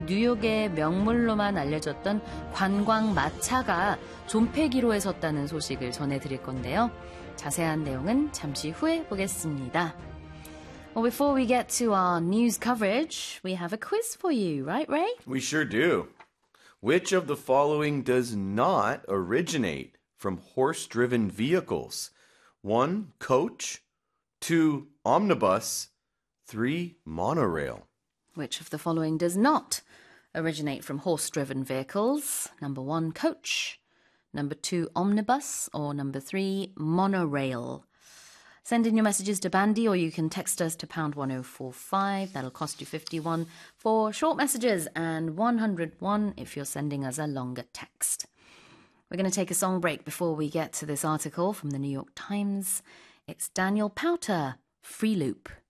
뉴욕의 명물로만 알려졌던 관광 마차가 존폐기로에 섰다는 소식을 전해드릴 건데요. 자세한 내용은 잠시 후에 보겠습니다. Well, before we get to our news coverage, we have a quiz for you, right, Ray? We sure do. Which of the following does not originate from horse-driven vehicles? 1. Coach. 2. Omnibus. 3. Monorail. Which of the following does not originate from horse-driven vehicles? Number 1, coach. Number 2, omnibus. Or number 3, monorail. Send in your messages to Bandy, or you can text us to pound 1045. That'll cost you 51 for short messages and 101 if you're sending us a longer text. We're going to take a song break before we get to this article from the New York Times. It's Daniel Powter, Free Loop.